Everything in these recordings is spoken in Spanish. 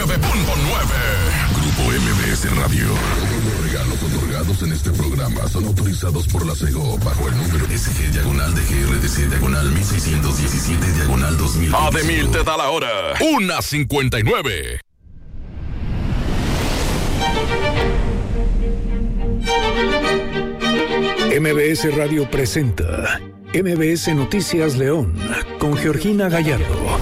Grupo MBS Radio. Todos los regalos otorgados en este programa son autorizados por la SEGO bajo el número SG-DGRTC-1617-2000. Ademil te da la hora. 1:59. MBS Radio presenta MBS Noticias León con Georgina Gallardo.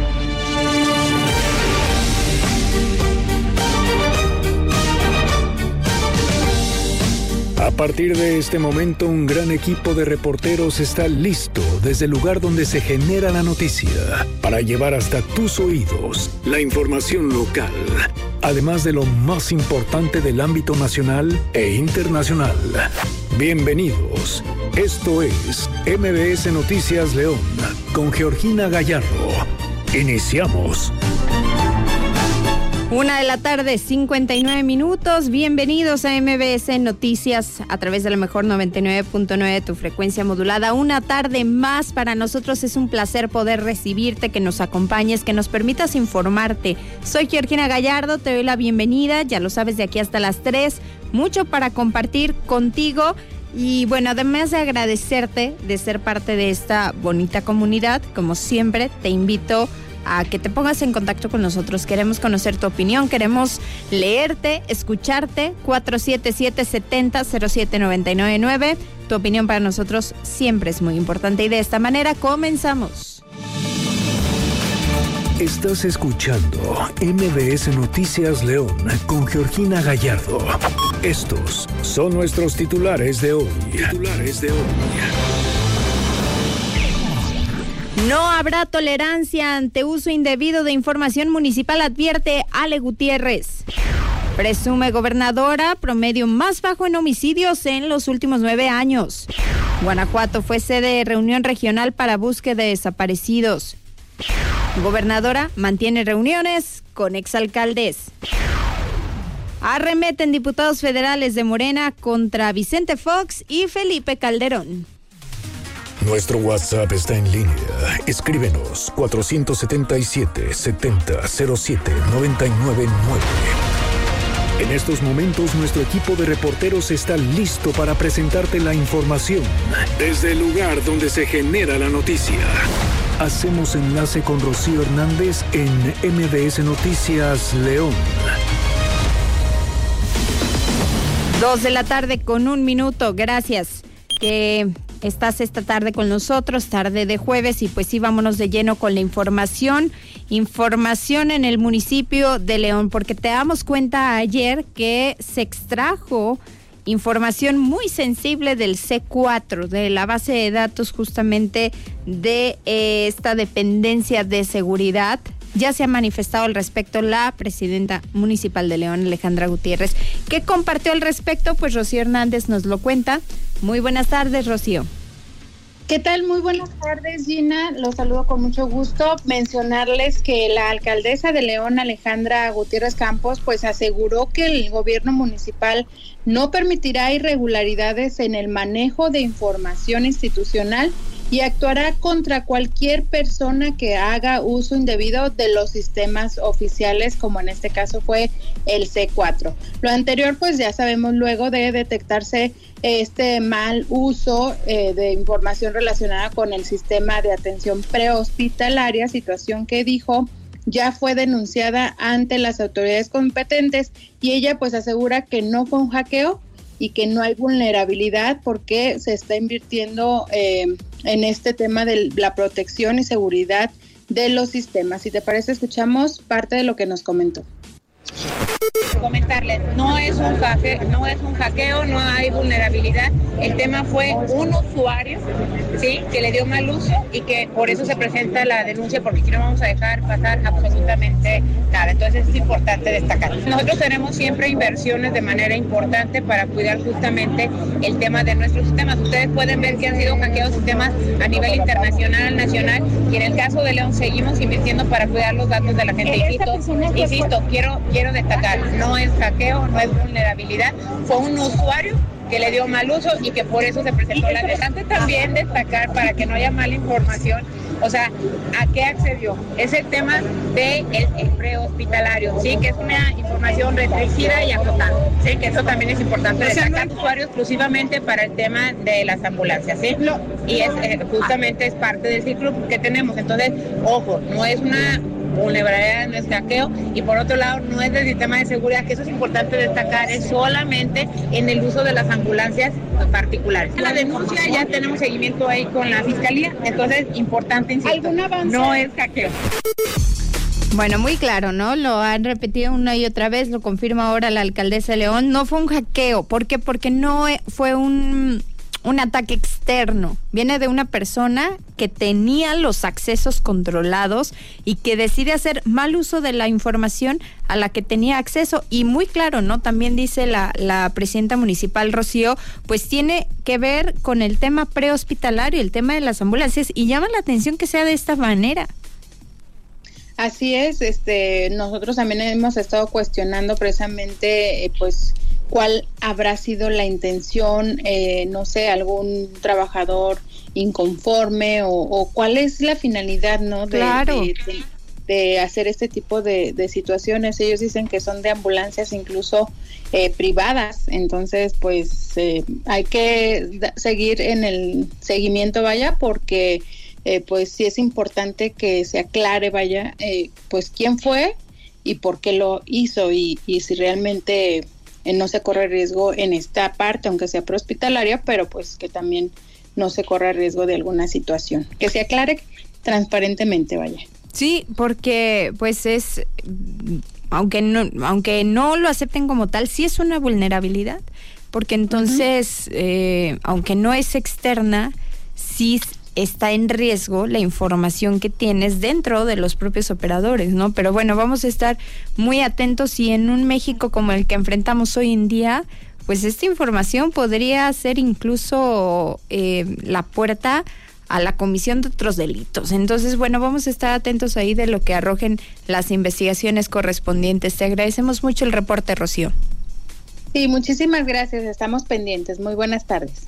A partir de este momento, un gran equipo de reporteros está listo desde el lugar donde se genera la noticia para llevar hasta tus oídos la información local, además de lo más importante del ámbito nacional e internacional. Bienvenidos. Esto es MBS Noticias León con Georgina Gallardo. Iniciamos. 1:59 p.m. Bienvenidos a MBS Noticias a través de la mejor 99.9 de tu frecuencia modulada. Una tarde más. Para nosotros es un placer poder recibirte, que nos acompañes, que nos permitas informarte. Soy Georgina Gallardo, te doy la bienvenida. Ya lo sabes, de aquí hasta las 3. Mucho para compartir contigo. Y bueno, además de agradecerte de ser parte de esta bonita comunidad, como siempre, te invito a que te pongas en contacto con nosotros. Queremos conocer tu opinión, queremos leerte, escucharte. 477-70-07-999. Tu opinión para nosotros siempre es muy importante y de esta manera comenzamos. Estás escuchando MBS Noticias León con Georgina Gallardo. Estos son nuestros titulares de hoy. No habrá tolerancia ante uso indebido de información municipal, advierte Ale Gutiérrez. Presume gobernadora promedio más bajo en homicidios en los últimos 9 años. Guanajuato fue sede de reunión regional para búsqueda de desaparecidos. Gobernadora mantiene reuniones con exalcaldes. Arremeten diputados federales de Morena contra Vicente Fox y Felipe Calderón. Nuestro WhatsApp está en línea. Escríbenos 477-70-07-999. En estos momentos, nuestro equipo de reporteros está listo para presentarte la información desde el lugar donde se genera la noticia. Hacemos enlace con Rocío Hernández en MBS Noticias León. 2:01 p.m. Gracias que estás esta tarde con nosotros, tarde de jueves, y pues sí, vámonos de lleno con la información en el municipio de León, porque te damos cuenta ayer que se extrajo información muy sensible del C4, de la base de datos justamente de esta dependencia de seguridad. Ya se ha manifestado al respecto la presidenta municipal de León, Alejandra Gutiérrez. ¿Qué compartió al respecto? Pues Rocío Hernández nos lo cuenta. Muy buenas tardes, Rocío. ¿Qué tal? Muy buenas tardes, Gina. Los saludo con mucho gusto. Mencionarles que la alcaldesa de León, Alejandra Gutiérrez Campos, pues aseguró que el gobierno municipal no permitirá irregularidades en el manejo de información institucional y actuará contra cualquier persona que haga uso indebido de los sistemas oficiales, como en este caso fue el C4. Lo anterior, pues ya sabemos, luego de detectarse este mal uso de información relacionada con el sistema de atención prehospitalaria, situación que dijo ya fue denunciada ante las autoridades competentes, y ella pues asegura que no fue un hackeo y que no hay vulnerabilidad porque se está invirtiendo en este tema de la protección y seguridad de los sistemas. Si te parece, escuchamos parte de lo que nos comentó. Comentarles, no es un hackeo, no hay vulnerabilidad. El tema fue un usuario, sí, que le dio mal uso y que por eso se presenta la denuncia, porque aquí no vamos a dejar pasar absolutamente nada. Entonces es importante destacar. Nosotros tenemos siempre inversiones de manera importante para cuidar justamente el tema de nuestros sistemas. Ustedes pueden ver que han sido hackeados sistemas a nivel internacional, nacional, y en el caso de León seguimos invirtiendo para cuidar los datos de la gente. Insisto, quiero destacar, no es hackeo, no es vulnerabilidad, fue un usuario que le dio mal uso y que por eso se presentó la denuncia. También destacar, para que no haya mala información, o sea, ¿a qué accedió? Es el tema del prehospitalario, ¿sí? Que es una información restringida y acotada, ¿sí? Que eso también es importante destacar. Usuario exclusivamente para el tema de las ambulancias, ¿sí? Y es justamente es parte del ciclo que tenemos. Entonces, ojo, no es una vulnerabilidad, no es hackeo, y por otro lado no es del sistema de seguridad, que eso es importante destacar, es solamente en el uso de las ambulancias particulares. La denuncia ya tenemos seguimiento ahí con la fiscalía, entonces importante, insisto, ¿algún avance? No es hackeo. Bueno, muy claro, ¿no? Lo han repetido una y otra vez, lo confirma ahora la alcaldesa de León, no fue un hackeo. ¿Por qué? Porque no fue un ataque externo, viene de una persona que tenía los accesos controlados y que decide hacer mal uso de la información a la que tenía acceso. Y muy claro, ¿no? También dice la presidenta municipal, Rocío, pues tiene que ver con el tema prehospitalario, el tema de las ambulancias, y llama la atención que sea de esta manera. Así es, nosotros también hemos estado cuestionando precisamente, pues, cuál habrá sido la intención, no sé, algún trabajador inconforme o cuál es la finalidad, ¿no? De hacer este tipo de situaciones. Ellos dicen que son de ambulancias incluso privadas, entonces pues hay que seguir en el seguimiento, vaya, porque pues sí es importante que se aclare, vaya, pues quién fue y por qué lo hizo y si realmente no se corre riesgo en esta parte, aunque sea prehospitalaria, pero pues que también no se corra riesgo de alguna situación, que se aclare transparentemente, vaya. Sí, porque pues es, aunque no lo acepten como tal, sí es una vulnerabilidad, porque entonces, aunque no es externa, sí está en riesgo la información que tienes dentro de los propios operadores, ¿no? Pero bueno, vamos a estar muy atentos, y en un México como el que enfrentamos hoy en día, pues esta información podría ser incluso la puerta a la comisión de otros delitos. Entonces, bueno, vamos a estar atentos ahí de lo que arrojen las investigaciones correspondientes. Te agradecemos mucho el reporte, Rocío. Sí, muchísimas gracias, estamos pendientes. Muy buenas tardes.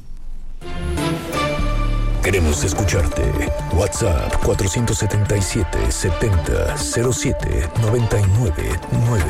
Queremos escucharte. WhatsApp 477-70-07-99-9.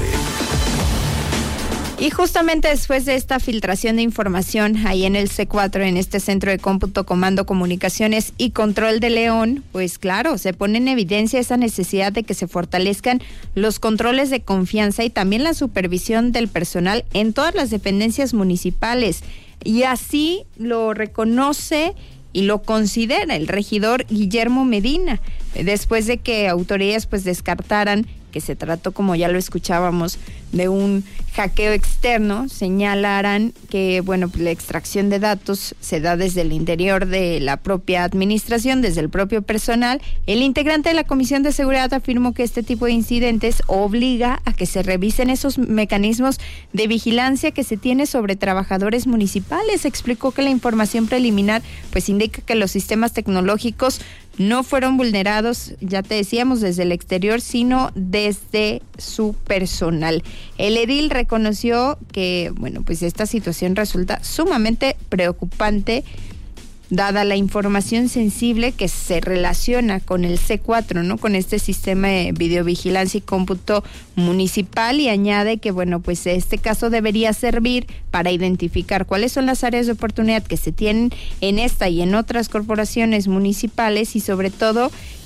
Y justamente después de esta filtración de información ahí en el C4, en este Centro de Cómputo, Comando, Comunicaciones y Control de León, pues claro, se pone en evidencia esa necesidad de que se fortalezcan los controles de confianza y también la supervisión del personal en todas las dependencias municipales. Y así lo reconoce y lo considera el regidor Guillermo Medina, después de que autoridades pues descartaran que se trató, como ya lo escuchábamos, de un hackeo externo. Señalarán que, bueno, pues la extracción de datos se da desde el interior de la propia administración, desde el propio personal. El integrante de la Comisión de Seguridad afirmó que este tipo de incidentes obliga a que se revisen esos mecanismos de vigilancia que se tiene sobre trabajadores municipales. Explicó que la información preliminar pues indica que los sistemas tecnológicos no fueron vulnerados, ya te decíamos, desde el exterior, sino desde su personal. El edil reconoció que, bueno, pues esta situación resulta sumamente preocupante, dada la información sensible que se relaciona con el C4, ¿no? Con este sistema de videovigilancia y cómputo municipal, y añade que, bueno, pues este caso debería servir para identificar cuáles son las áreas de oportunidad que se tienen en esta y en otras corporaciones municipales, y sobre todo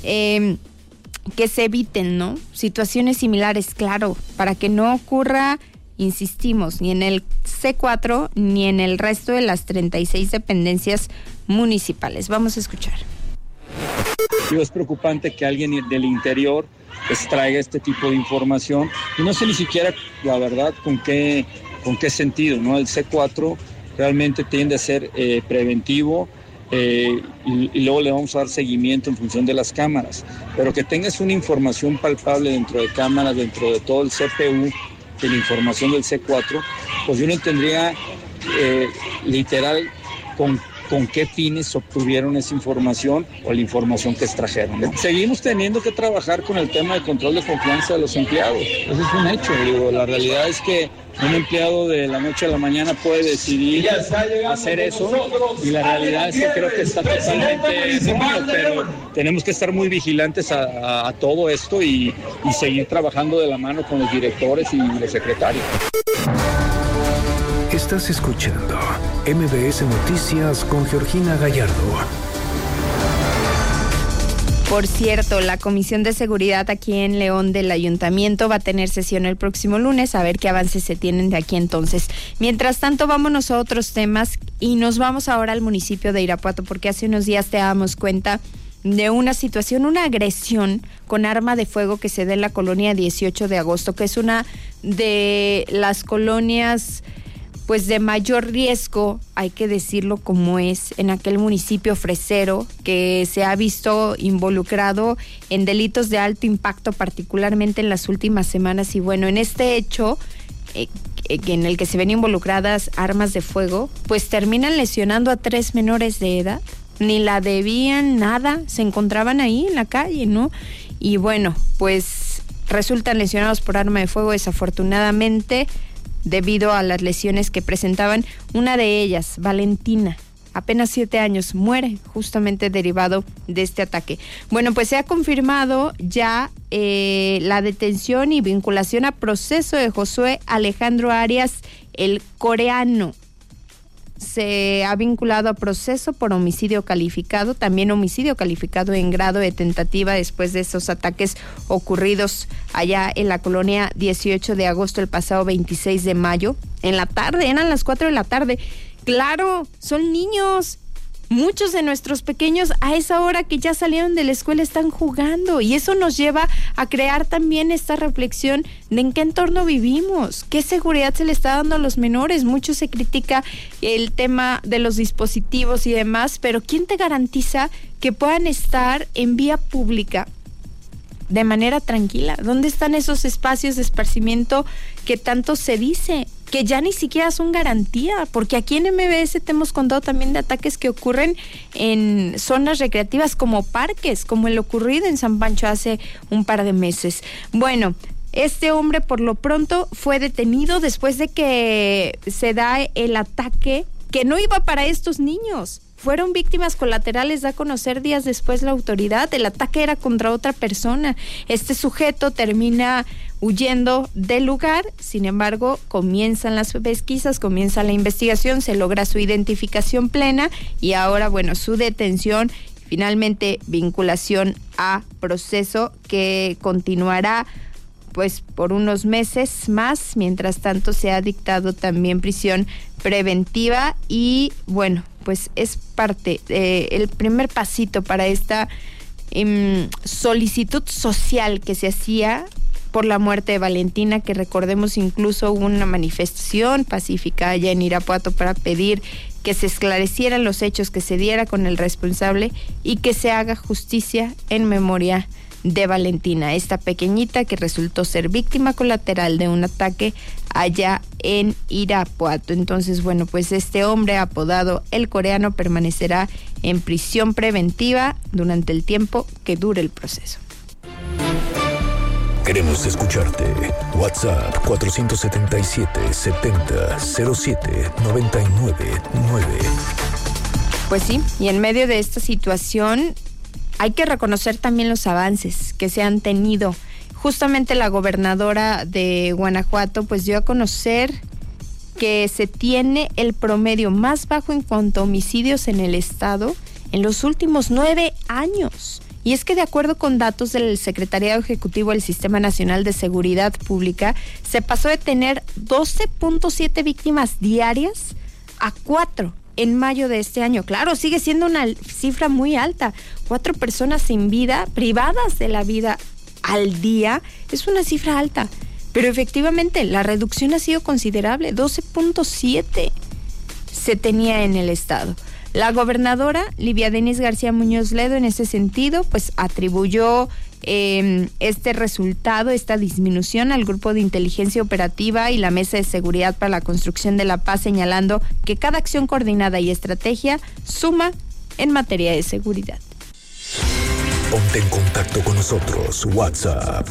que se eviten, ¿no?, situaciones similares, claro, para que no ocurra, insistimos, ni en el C4 ni en el resto de las 36 dependencias municipales. Vamos a escuchar. Es preocupante que alguien del interior extraiga este tipo de información y no sé ni siquiera, la verdad, con qué sentido, ¿no? El C4 realmente tiende a ser preventivo, y luego le vamos a dar seguimiento en función de las cámaras, pero que tengas una información palpable dentro de cámaras, dentro de todo el CPU, de la información del C4, pues yo no tendría literal con qué fines obtuvieron esa información o la información que extrajeron, ¿no? Seguimos teniendo que trabajar con el tema de control de confianza de los empleados. Eso es un hecho, digo, la realidad es que un empleado de la noche a la mañana puede decidir hacer eso, y la realidad es que creo que está totalmente erróneo, pero tenemos que estar muy vigilantes a todo esto y seguir trabajando de la mano con los directores y los secretarios. Estás escuchando MBS Noticias con Georgina Gallardo. Por cierto, la Comisión de Seguridad aquí en León del Ayuntamiento va a tener sesión el próximo lunes, a ver qué avances se tienen de aquí entonces. Mientras tanto, vámonos a otros temas y nos vamos ahora al municipio de Irapuato, porque hace unos días te dábamos cuenta de una situación, una agresión con arma de fuego que se da en la colonia 18 de agosto, que es una de las colonias pues de mayor riesgo, hay que decirlo como es, en aquel municipio fresero que se ha visto involucrado en delitos de alto impacto, particularmente en las últimas semanas. Y bueno, en este hecho en el que se ven involucradas armas de fuego, pues terminan lesionando a 3 menores de edad. Ni la debían nada, se encontraban ahí en la calle, ¿no? Y bueno, pues resultan lesionados por arma de fuego, desafortunadamente, debido a las lesiones que presentaban. Una de ellas, Valentina, apenas 7 años, muere justamente derivado de este ataque. Bueno, pues se ha confirmado ya la detención y vinculación a proceso de Josué Alejandro Arias, el coreano. Se ha vinculado a proceso por homicidio calificado, también homicidio calificado en grado de tentativa después de esos ataques ocurridos allá en la colonia 18 de agosto el pasado 26 de mayo. En la tarde, eran las 4 de la tarde. Claro, son niños. Muchos de nuestros pequeños a esa hora que ya salieron de la escuela están jugando, y eso nos lleva a crear también esta reflexión de en qué entorno vivimos, qué seguridad se le está dando a los menores. Mucho se critica el tema de los dispositivos y demás, pero ¿quién te garantiza que puedan estar en vía pública de manera tranquila? ¿Dónde están esos espacios de esparcimiento que tanto se dice que ya ni siquiera son garantía? Porque aquí en MBS te hemos contado también de ataques que ocurren en zonas recreativas como parques, como el ocurrido en San Pancho hace un par de meses. Bueno, este hombre por lo pronto fue detenido después de que se da el ataque que no iba para estos niños. Fueron víctimas colaterales, da a conocer días después la autoridad. El ataque era contra otra persona. Este sujeto termina huyendo del lugar, sin embargo, comienzan las pesquisas, comienza la investigación, se logra su identificación plena y ahora, bueno, su detención, finalmente vinculación a proceso que continuará pues por unos meses más. Mientras tanto, se ha dictado también prisión preventiva y bueno, pues es parte, el primer pasito para esta solicitud social que se hacía por la muerte de Valentina, que recordemos incluso hubo una manifestación pacífica allá en Irapuato para pedir que se esclarecieran los hechos, que se diera con el responsable y que se haga justicia en memoria de Valentina, esta pequeñita que resultó ser víctima colateral de un ataque allá en Irapuato. Entonces, bueno, pues este hombre apodado El Coreano permanecerá en prisión preventiva durante el tiempo que dure el proceso. Queremos escucharte. WhatsApp 477-70-07-99-9. Pues sí, y en medio de esta situación hay que reconocer también los avances que se han tenido. Justamente la gobernadora de Guanajuato pues dio a conocer que se tiene el promedio más bajo en cuanto a homicidios en el estado en los últimos 9 años. Y es que de acuerdo con datos del Secretariado Ejecutivo del Sistema Nacional de Seguridad Pública, se pasó de tener 12.7 víctimas diarias a 4 en mayo de este año. Claro, sigue siendo una cifra muy alta. 4 personas sin vida, privadas de la vida al día, es una cifra alta. Pero efectivamente, la reducción ha sido considerable. 12.7 se tenía en el estado. La gobernadora Livia Denis García Muñoz Ledo en ese sentido pues atribuyó este resultado, esta disminución al Grupo de Inteligencia Operativa y la Mesa de Seguridad para la Construcción de la Paz, señalando que cada acción coordinada y estrategia suma en materia de seguridad. Ponte en contacto con nosotros. WhatsApp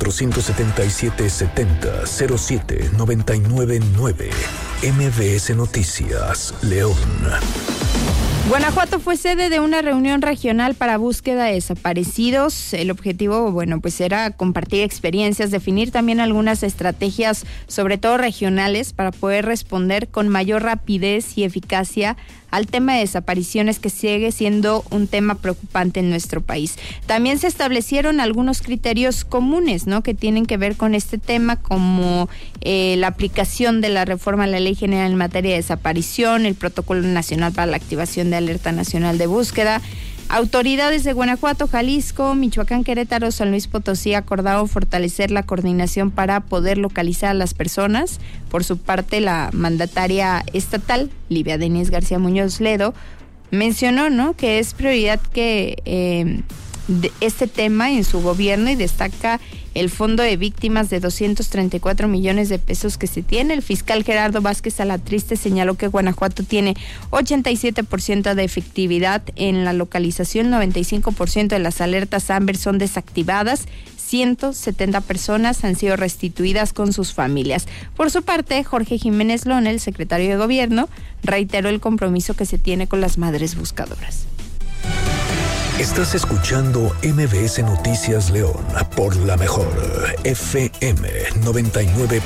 477-70-07-999. MBS Noticias, León. Guanajuato fue sede de una reunión regional para búsqueda de desaparecidos. El objetivo, pues era compartir experiencias, definir también algunas estrategias, sobre todo regionales, para poder responder con mayor rapidez y eficacia al tema de desapariciones, que sigue siendo un tema preocupante en nuestro país. También se establecieron algunos criterios comunes, ¿no?, que tienen que ver con este tema, como la aplicación de la reforma a la Ley General en materia de desaparición, el Protocolo Nacional para la activación de Alerta Nacional de Búsqueda. Autoridades de Guanajuato, Jalisco, Michoacán, Querétaro, San Luis Potosí acordaron fortalecer la coordinación para poder localizar a las personas. Por su parte, la mandataria estatal, Livia Denise García Muñoz Ledo, mencionó, ¿no?, que es prioridad que este tema en su gobierno, y destaca el fondo de víctimas de 234 millones de pesos que se tiene. El fiscal Gerardo Vázquez Alatriste señaló que Guanajuato tiene 87% de efectividad en la localización, 95% de las alertas AMBER son desactivadas, 170 personas han sido restituidas con sus familias. Por su parte, Jorge Jiménez Lona, el secretario de Gobierno, reiteró el compromiso que se tiene con las madres buscadoras. Estás escuchando MBS Noticias León por la mejor FM 99.9.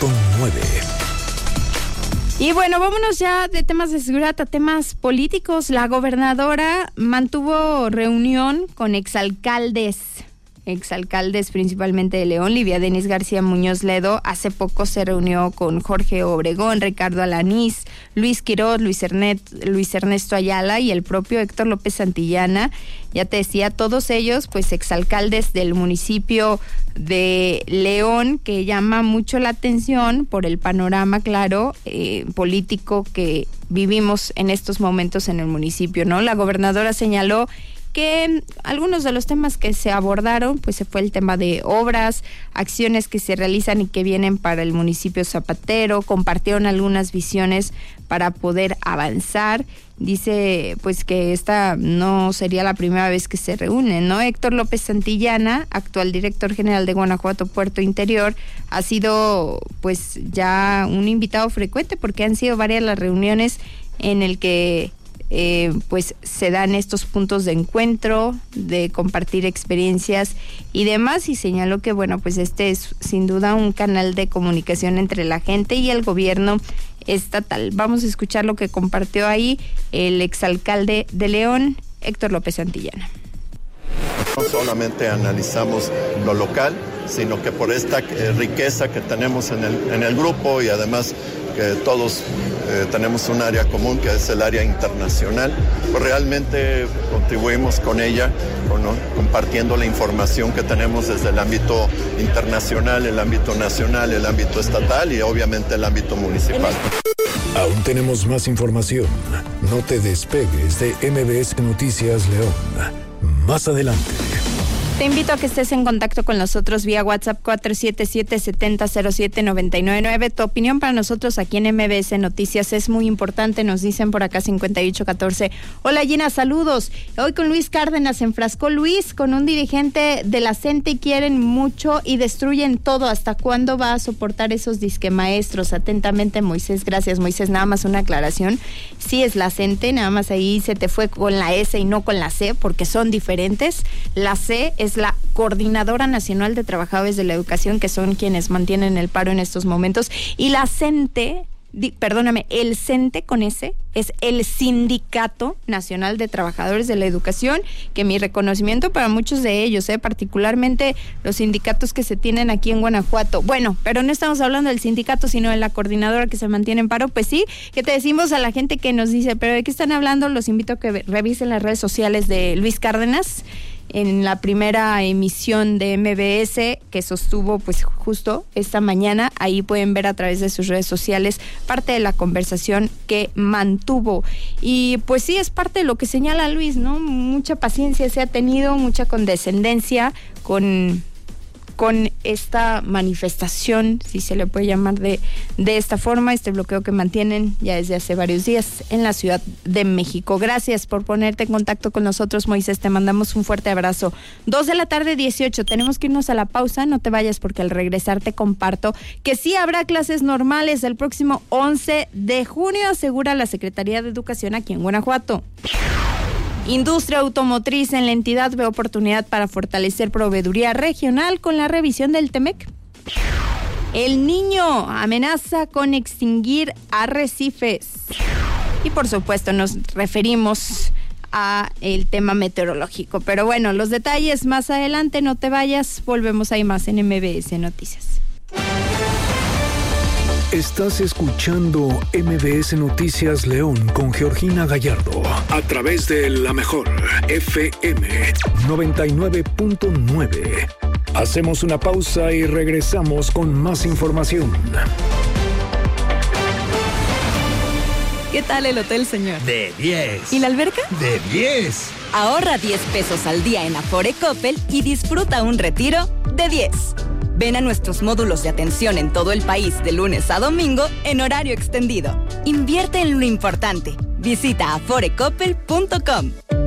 Y bueno, vámonos ya de temas de seguridad a temas políticos. La gobernadora mantuvo reunión con exalcaldes principalmente de León. Livia Denise García Muñoz Ledo hace poco se reunió con Jorge Obregón, Ricardo Alanís, Luis Quiroz, Luis Ernesto Ayala y el propio Héctor López Santillana. Ya te decía, todos ellos pues exalcaldes del municipio de León, que llama mucho la atención por el panorama, claro, político que vivimos en estos momentos en el municipio, ¿no? La gobernadora señaló que algunos de los temas que se abordaron, pues se fue el tema de obras, acciones que se realizan y que vienen para el municipio zapatero. Compartieron algunas visiones para poder avanzar. Dice pues que esta no sería la primera vez que se reúnen, ¿no? Héctor López Santillana, actual director general de Guanajuato Puerto Interior, ha sido pues ya un invitado frecuente, porque han sido varias las reuniones en el que pues se dan estos puntos de encuentro, de compartir experiencias y demás, y señaló que pues este es sin duda un canal de comunicación entre la gente y el gobierno estatal. Vamos a escuchar lo que compartió ahí el exalcalde de León, Héctor López Santillana. No solamente analizamos lo local, sino que por esta riqueza que tenemos en el grupo, y además que todos tenemos un área común, que es el área internacional, pues realmente contribuimos con ella, compartiendo la información que tenemos desde el ámbito internacional, el ámbito nacional, el ámbito estatal y obviamente el ámbito municipal. Aún tenemos más información. No te despegues de MBS Noticias León. Más adelante. Te invito a que estés en contacto con nosotros vía WhatsApp 477-7007-999. Tu opinión para nosotros aquí en MBS Noticias es muy importante. Nos dicen por acá 5814. Hola Gina, saludos. Hoy con Luis Cárdenas se enfrascó Luis con un dirigente de la CENTE y quieren mucho y destruyen todo. ¿Hasta cuándo va a soportar esos disque maestros? Atentamente Moisés. Gracias Moisés. Nada más una aclaración. Sí es la CENTE, nada más ahí se te fue con la S y no con la C, porque son diferentes. La C es la Coordinadora Nacional de Trabajadores de la Educación, que son quienes mantienen el paro en estos momentos, y la CENTE, el CENTE con S, es el Sindicato Nacional de Trabajadores de la Educación, que mi reconocimiento para muchos de ellos, particularmente los sindicatos que se tienen aquí en Guanajuato. Bueno, pero no estamos hablando del sindicato, sino de la coordinadora que se mantiene en paro. Pues sí, que te decimos a la gente que nos dice, pero ¿de qué están hablando? Los invito a que revisen las redes sociales de Luis Cárdenas. En la primera emisión de MBS que sostuvo pues justo esta mañana, ahí pueden ver a través de sus redes sociales parte de la conversación que mantuvo. Y pues sí, es parte de lo que señala Luis, ¿no? Mucha paciencia se ha tenido, mucha condescendencia con con esta manifestación, si se le puede llamar de esta forma, este bloqueo que mantienen ya desde hace varios días en la Ciudad de México. Gracias por ponerte en contacto con nosotros, Moisés, te mandamos un fuerte abrazo. 2:18 p.m, tenemos que irnos a la pausa, no te vayas porque al regresar te comparto que sí habrá clases normales el próximo 11 de junio, asegura la Secretaría de Educación aquí en Guanajuato. Industria automotriz en la entidad ve oportunidad para fortalecer proveeduría regional con la revisión del TEMEC. El Niño amenaza con extinguir arrecifes. Y por supuesto nos referimos a el tema meteorológico. Pero bueno, los detalles más adelante, no te vayas, volvemos ahí más en MBS Noticias. Estás escuchando MBS Noticias León con Georgina Gallardo a través de La Mejor FM 99.9. Hacemos una pausa y regresamos con más información. ¿Qué tal el hotel, señor? De 10. ¿Y la alberca? De 10. Ahorra 10 pesos al día en Afore Coppel y disfruta un retiro de 10. Ven a nuestros módulos de atención en todo el país de lunes a domingo en horario extendido. Invierte en lo importante. Visita aforecoppel.com.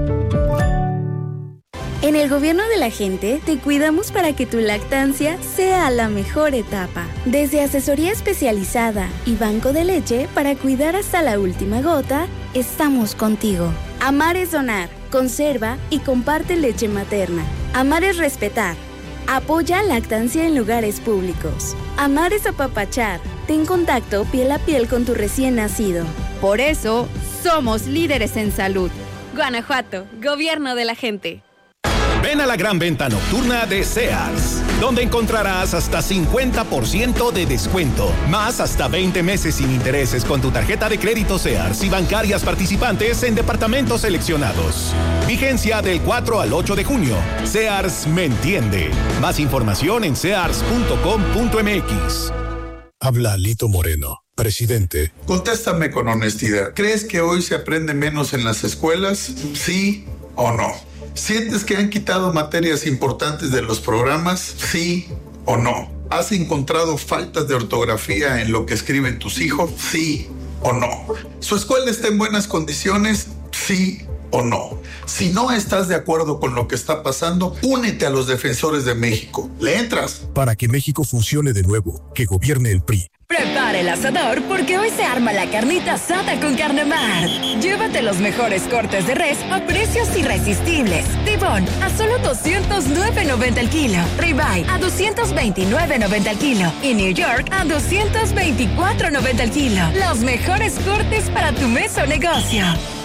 En el gobierno de la gente te cuidamos para que tu lactancia sea la mejor etapa. Desde asesoría especializada y banco de leche para cuidar hasta la última gota, estamos contigo. Amar es donar, conserva y comparte leche materna. Amar es respetar. Apoya lactancia en lugares públicos. Amar es apapachar. Ten contacto piel a piel con tu recién nacido. Por eso, somos líderes en salud. Guanajuato, gobierno de la gente. Ven a la gran venta nocturna de Sears, donde encontrarás hasta 50% de descuento, más hasta 20 meses sin intereses con tu tarjeta de crédito Sears y bancarias participantes en departamentos seleccionados. Vigencia del 4 al 8 de junio. Sears me entiende. Más información en sears.com.mx. Habla Lito Moreno, presidente. Contéstame con honestidad. ¿Crees que hoy se aprende menos en las escuelas? ¿Sí o no? ¿Sientes que han quitado materias importantes de los programas? ¿Sí o no? ¿Has encontrado faltas de ortografía en lo que escriben tus hijos? ¿Sí o no? ¿Su escuela está en buenas condiciones? ¿Sí o no? Si no estás de acuerdo con lo que está pasando, únete a los defensores de México. ¿Le entras? Para que México funcione de nuevo, que gobierne el PRI. Prepara el asador porque hoy se arma la carnita asada con Carnemar. Llévate los mejores cortes de res a precios irresistibles. Tibón a solo $209.90 el kilo. Ribeye a $229.90 el kilo. Y New York a $224.90 el kilo. Los mejores cortes para tu mesa o negocio.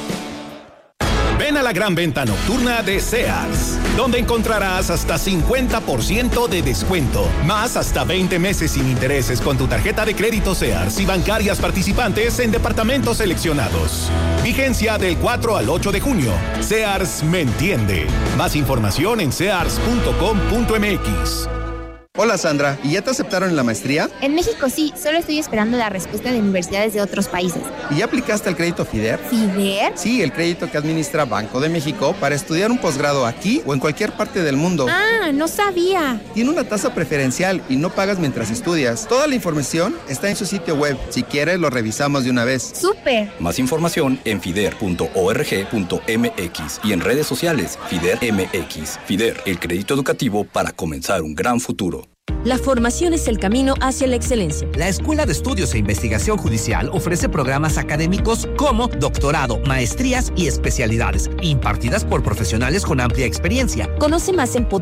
Ven a la gran venta nocturna de Sears, donde encontrarás hasta 50% de descuento, más hasta 20 meses sin intereses con tu tarjeta de crédito Sears y bancarias participantes en departamentos seleccionados. Vigencia del 4 al 8 de junio. Sears me entiende. Más información en sears.com.mx. Hola Sandra, ¿y ya te aceptaron en la maestría? En México sí, solo estoy esperando la respuesta de universidades de otros países. ¿Y ya aplicaste al crédito FIDER? ¿FIDER? Sí, el crédito que administra Banco de México para estudiar un posgrado aquí o en cualquier parte del mundo. Ah, no sabía. Tiene una tasa preferencial y no pagas mientras estudias. Toda la información está en su sitio web. Si quieres, lo revisamos de una vez. ¡Súper! Más información en fider.org.mx y en redes sociales FIDER MX. FIDER, el crédito educativo para comenzar un gran futuro. La formación es el camino hacia la excelencia. La Escuela de Estudios e Investigación Judicial ofrece programas académicos como doctorado, maestrías y especialidades, impartidas por profesionales con amplia experiencia. Conoce más en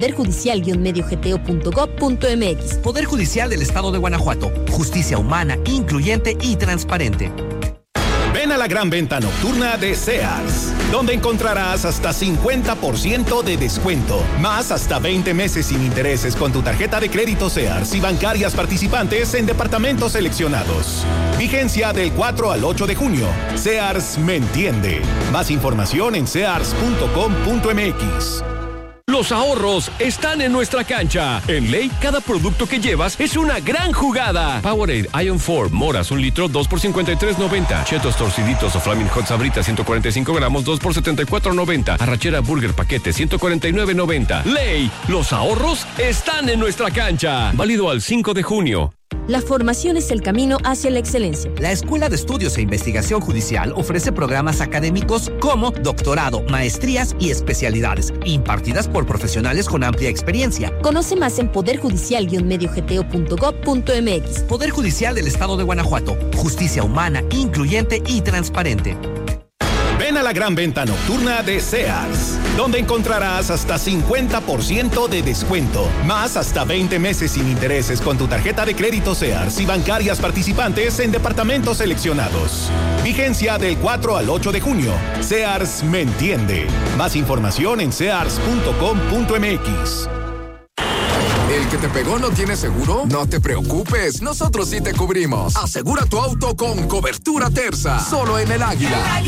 poderjudicial-mediogto.gov.mx. Poder Judicial del Estado de Guanajuato. Justicia humana, incluyente y transparente. Ven a la gran venta nocturna de Sears, donde encontrarás hasta 50% de descuento, más hasta 20 meses sin intereses con tu tarjeta de crédito Sears y bancarias participantes en departamentos seleccionados. Vigencia del 4 al 8 de junio. Sears me entiende. Más información en sears.com.mx. Los ahorros están en nuestra cancha. En Ley, cada producto que llevas es una gran jugada. Powerade Ion 4, moras, 1 litro, 2 por $53.90. Chetos torciditos o Flaming Hot Sabritas, 145 gramos, 2 por $74.90. Arrachera Burger paquete, $149.90. Ley, los ahorros están en nuestra cancha. Válido al 5 de junio. La formación es el camino hacia la excelencia. La Escuela de Estudios e Investigación Judicial ofrece programas académicos como doctorado, maestrías y especialidades, impartidas por profesionales con amplia experiencia. Conoce más en poderjudicial-mediogto.gov.mx. Poder Judicial del Estado de Guanajuato. Justicia humana, incluyente y transparente. Ven a la gran venta nocturna de Sears, donde encontrarás hasta 50% de descuento, más hasta 20 meses sin intereses con tu tarjeta de crédito Sears y bancarias participantes en departamentos seleccionados. Vigencia del 4 al 8 de junio. Sears me entiende. Más información en sears.com.mx. ¿El que te pegó no tiene seguro? No te preocupes, nosotros sí te cubrimos. Asegura tu auto con cobertura Terza, solo en el Águila.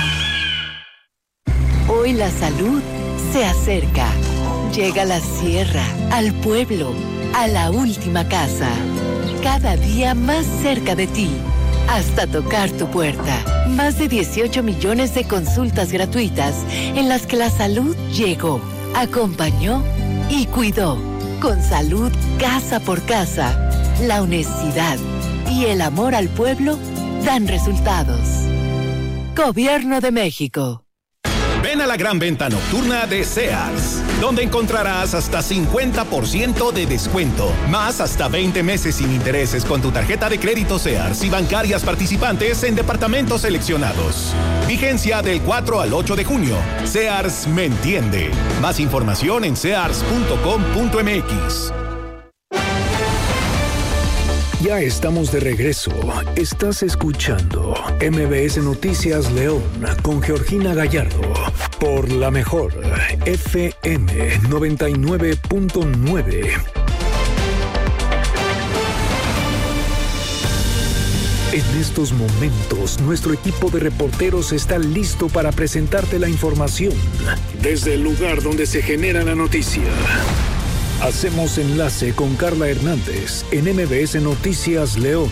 Hoy la salud se acerca. Llega a la sierra, al pueblo, a la última casa. Cada día más cerca de ti, hasta tocar tu puerta. Más de 18 millones de consultas gratuitas en las que la salud llegó, acompañó y cuidó. Con salud casa por casa, la honestidad y el amor al pueblo dan resultados. Gobierno de México. Ven a la gran venta nocturna de Sears, donde encontrarás hasta 50% de descuento, más hasta 20 meses sin intereses con tu tarjeta de crédito Sears y bancarias participantes en departamentos seleccionados. Vigencia del 4 al 8 de junio. Sears me entiende. Más información en sears.com.mx. Ya estamos de regreso. Estás escuchando MBS Noticias León con Georgina Gallardo por la mejor FM 99.9. En estos momentos, nuestro equipo de reporteros está listo para presentarte la información desde el lugar donde se genera la noticia. Hacemos enlace con Carla Hernández en MBS Noticias León.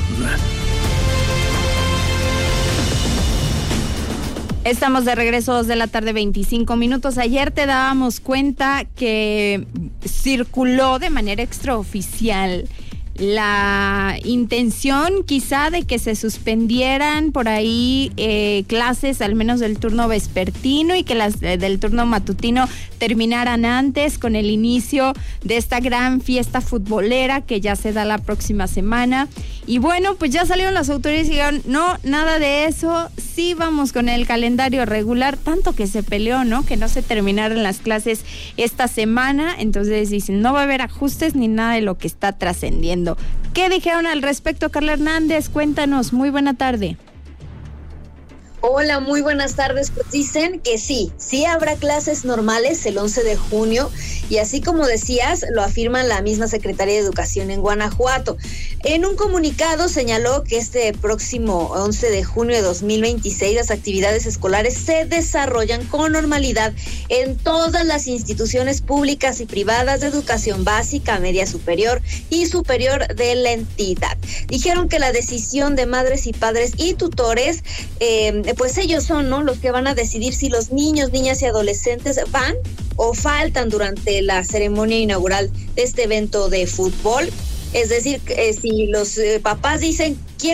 Estamos de regreso, 2 de la tarde, 25 minutos. Ayer te dábamos cuenta que circuló de manera extraoficial la intención quizá de que se suspendieran por ahí clases, al menos del turno vespertino, y que las del turno matutino terminaran antes con el inicio de esta gran fiesta futbolera que ya se da la próxima semana. Y bueno, pues ya salieron las autoridades y dijeron, no, nada de eso, sí vamos con el calendario regular, tanto que se peleó, ¿no? Que no se terminaron las clases esta semana, entonces dicen, no va a haber ajustes ni nada de lo que está trascendiendo. ¿Qué dijeron al respecto, Carla Hernández? Cuéntanos, muy buena tarde. Hola, muy buenas tardes. Pues dicen que sí habrá clases normales el 11 de junio y así como decías, lo afirma la misma Secretaría de Educación en Guanajuato. En un comunicado señaló que este próximo 11 de junio de 2026 las actividades escolares se desarrollan con normalidad en todas las instituciones públicas y privadas de educación básica, media superior y superior de la entidad. Dijeron que la decisión de madres y padres y tutores pues ellos son, ¿no?, los que van a decidir si los niños, niñas y adolescentes van o faltan durante la ceremonia inaugural de este evento de fútbol. Es decir, si los papás dicen